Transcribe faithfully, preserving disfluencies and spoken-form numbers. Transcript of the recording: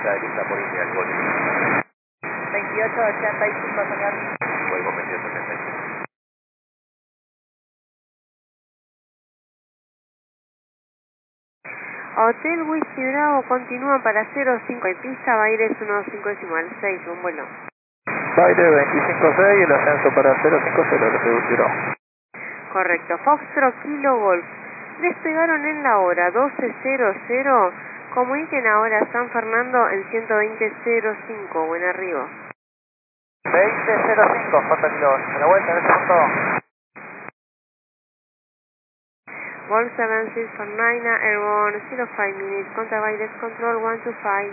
pista que está por iniciar el golpe. veintiocho ochenta y cinco, señor. Vuelvo veintiocho ochenta y cinco. Hotel Whisky Bravo continúa para cero cinco y pista, Baires uno cinco decimal seis, un vuelo. Baile veinticinco seis, el ascenso para cero cinco cero, lo reducirá. Correcto, Foxtrot Kilo Golf. Despegaron en la hora doce cero cero, comuniquen ahora San Fernando en ciento veinte cero cinco, buen arribo. veinte cero cinco, J Kilo, a la vuelta en ese punto. Golf seven six four nine, Airborne zero five minutes, contra Baires Control one two five.